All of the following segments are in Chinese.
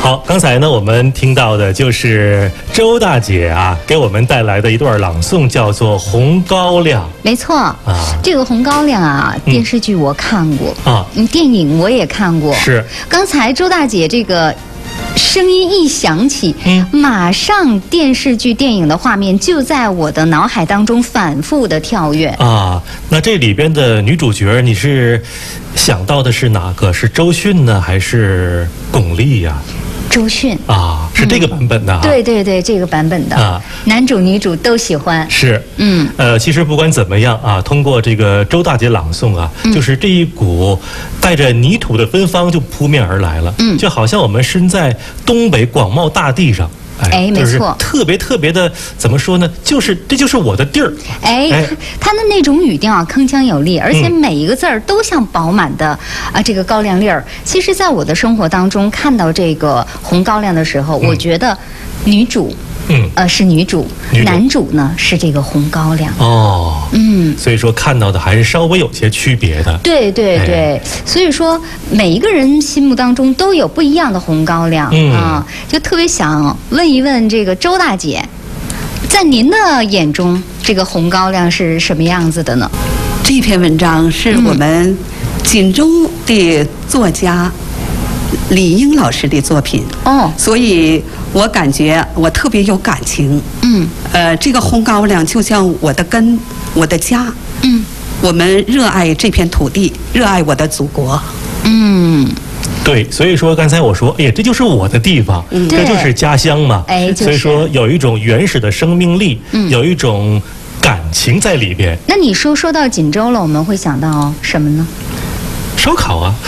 好，刚才呢，我们听到的就是周大姐啊给我们带来的一段朗诵，叫做《红高粱》。 没错这个《红高粱》啊，电视剧我看过电影我也看过。 是， 刚才周大姐这个声音一响起，马上电视剧、电影的画面就在我的脑海当中反复的跳跃啊。那这里边的女主角，你是想到的是哪个？是周迅呢，还是巩俐呀？ 周迅啊，是这个版本的啊。 对对对，这个版本的啊，男主女主都喜欢。 是，其实不管怎么样啊，通过这个周大姐朗诵啊，就是这一股带着泥土的芬芳就扑面而来了，就好像我们身在东北广袤大地上。 没错， 特别的，怎么说呢？这就是我的地儿。 他的那种语调啊，铿锵有力，而且每一个字儿都像饱满的这个高粱粒儿。其实，在我的生活当中，看到这个红高粱的时候，我觉得女主。是女主，男主呢是这个红高粱。所以说看到的还是稍微有些区别的。对对对，所以说每一个人心目当中都有不一样的红高粱就特别想问一问这个周大姐，在您的眼中，这个红高粱是什么样子的呢？ 这篇文章是我们锦州的作家李英老师的作品所以我感觉我特别有感情。这个红高粱就像我的根，我的家。我们热爱这片土地，热爱我的祖国。 对，所以说刚才我说，这就是我的地方，这就是家乡嘛。所以说有一种原始的生命力，有一种感情在里边。 那你说到锦州了，我们会想到什么呢？ 烧烤啊，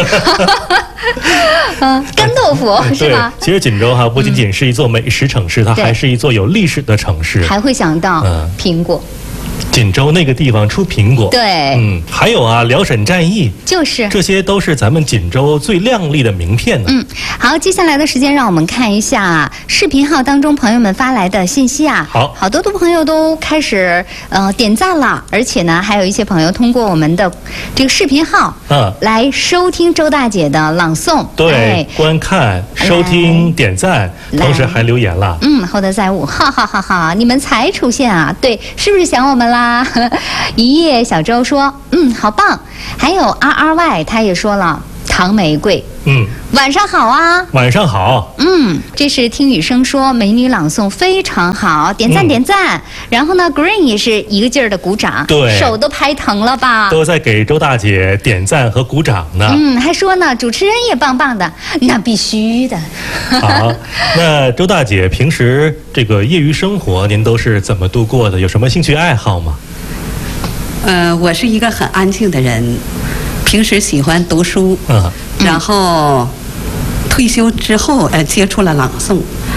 干豆腐是吧？ 其实锦州不仅仅是一座美食城市，它还是一座有历史的城市。 还会想到苹果。 锦州那个地方出苹果， 对， 还有辽沈战役， 就是这些都是咱们锦州最亮丽的名片呢。 好，接下来的时间让我们看一下视频号当中朋友们发来的信息啊。好多的朋友都开始点赞了，而且呢，还有一些朋友通过我们的这个视频号来收听周大姐的朗诵， 对，观看、收听、点赞，同时还留言了。 厚德载物，哈，你们才出现啊？对，是不是想我们啦？一夜小周说好棒，还有 RRY 他也说了糖玫瑰，晚上好啊， 晚上好， 这是听雨声说美女朗诵非常好，点赞，然后呢 Green 也是一个劲儿的鼓掌， 对， 手都拍疼了吧， 都在给周大姐点赞和鼓掌呢。 还说呢主持人也棒棒的，那必须的。 好，那周大姐平时这个业余生活您都是怎么度过的？有什么兴趣爱好吗？ 我是一个很安静的人，平时喜欢读书，然后退休之后接触了朗诵。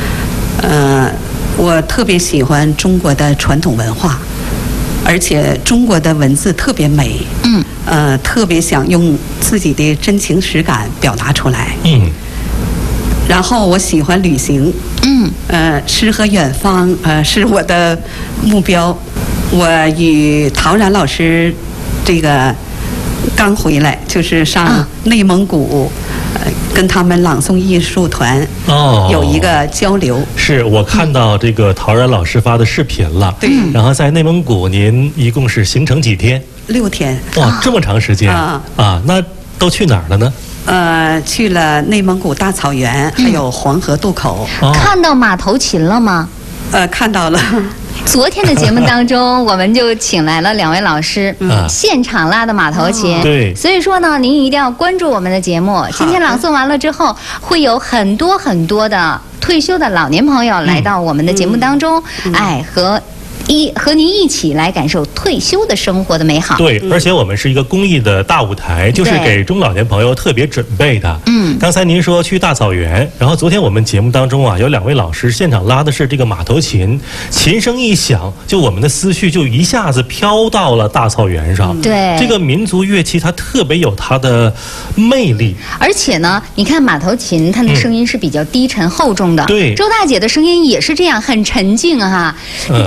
我特别喜欢中国的传统文化，而且中国的文字特别美，特别想用自己的真情实感表达出来。然后我喜欢旅行，诗和远方是我的目标。我与陶然老师这个刚回来，就是上内蒙古，跟他们朗诵艺术团有一个交流。 是我看到这个陶然老师发的视频了。 对。 然后在内蒙古，您一共是行程几天 ？6天。 哇，这么长时间那都去哪儿了呢？ 去了内蒙古大草原，还有黄河渡口。 看到马头琴了吗？ 看到了。 昨天的节目当中，我们就请来了2位老师，现场拉的马头琴。 对， 所以说呢，您一定要关注我们的节目。今天朗诵完了之后，会有很多的退休的老年朋友来到我们的节目当中，和您一起来感受退休的生活的美好。 对，而且我们是一个公益的大舞台，就是给中老年朋友特别准备的。刚才您说去大草原，然后昨天我们节目当中有2位老师现场拉的是这个马头琴，琴声一响，就我们的思绪就一下子飘到了大草原上。 对， 这个民族乐器它特别有它的魅力。 而且呢，你看马头琴，它的声音是比较低沉厚重的。 对， 周大姐的声音也是这样，很沉静哈。我刚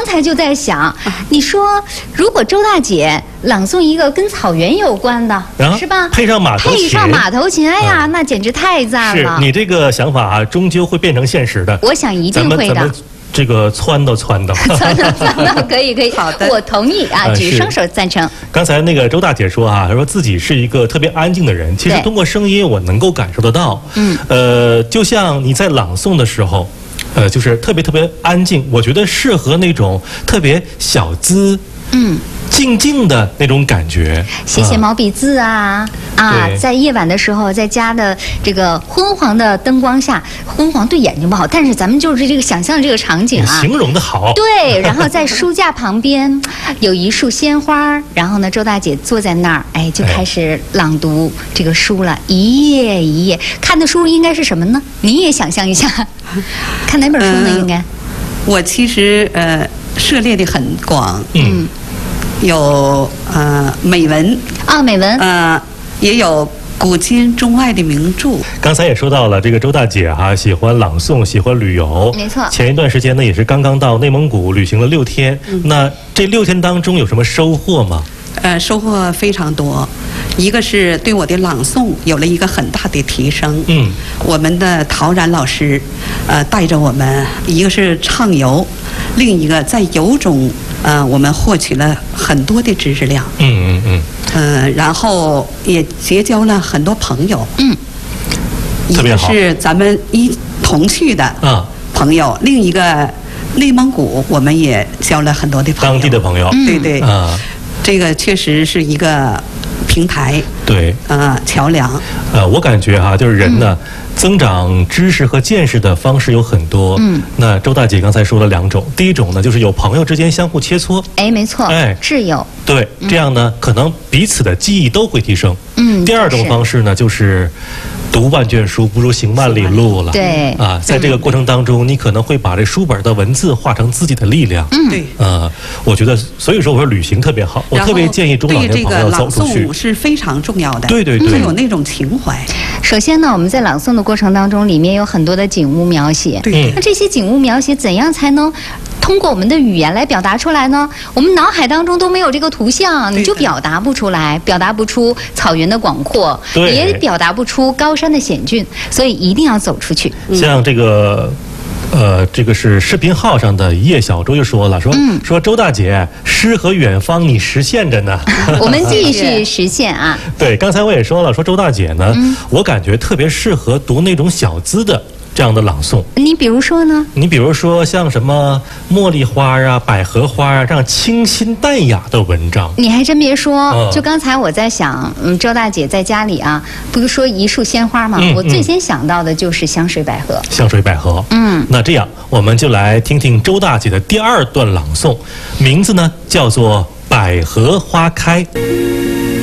才就在想，你说如果周大姐朗诵一个跟草原有关的，是吧？ 配上马头琴， 配上马头琴，哎呀，那简直太赞了！ 是你这个想法啊，终究会变成现实的。 我想一定会的。 这个撺掇， 可以， 好的， 我同意啊，举双手赞成。 刚才那个周大姐说啊，她说自己是一个特别安静的人，其实通过声音我能够感受得到。就像你在朗诵的时候，就是特别安静，我觉得适合那种特别小资，静静的那种感觉， 写毛笔字啊，在夜晚的时候，在家的这个昏黄的灯光下，昏黄对眼睛不好，但是咱们就是这个想象这个场景啊， 形容的好。 对，然后在书架旁边有一束鲜花，然后呢，周大姐坐在那儿，哎，就开始朗读这个书了，一页一页。看的书应该是什么呢？你也想象一下，看哪本书呢？应该， 我其实涉猎的很广，有美文啊，美文也有古今中外的名著。 刚才也说到了这个周大姐哈，喜欢朗诵，喜欢旅游。 没错。 前一段时间呢，也是刚刚到内蒙古旅行了6天。那这6天当中有什么收获吗？ 收获非常多。一个是对我的朗诵有了一个很大的提升。我们的陶然老师，带着我们，一个是畅游，另一个在游中，我们获取了很多的知识量。然后也结交了很多朋友。 特别好。 一个是咱们一同去的朋友，另一个内蒙古我们也交了很多的朋友， 当地的朋友。 对。这个确实是一个平台， 对， 桥梁。 我感觉哈，就是人呢，增长知识和见识的方式有很多。那周大姐刚才说了2种，第一种呢，就是有朋友之间相互切磋。 哎，没错。哎，挚友。 对，这样呢，可能彼此的记忆都会提升。第2种方式呢，就是读万卷书不如行万里路了。 对。 在这个过程当中，你可能会把这书本的文字化成自己的力量。 对。 我觉得，所以说我说旅行特别好，我特别建议中老年朋友走出去。 对这个朗诵是非常重要的。 对。 它有那种情怀。 首先呢，我们在朗诵的过程当中，里面有很多的景物描写。 对。 那这些景物描写怎样才能通过我们的语言来表达出来呢？我们脑海当中都没有这个图像，你就表达不出来，表达不出草原的广阔，也表达不出高山的险峻，所以一定要走出去。 像这个。这个是视频号上的叶小周就说了，说周大姐，诗和远方你实现着呢。 我们继续实现啊。 对，刚才我也说了，说周大姐呢，我感觉特别适合读那种小资的这样的朗诵。 你比如说呢？ 你比如说像什么茉莉花啊、百合花啊这样清新淡雅的文章。 你还真别说，就刚才我在想，周大姐在家里啊，不是说一束鲜花吗？我最先想到的就是香水百合。 香水百合。那这样我们就来听听周大姐的第2段朗诵，名字呢叫做《百合花开》。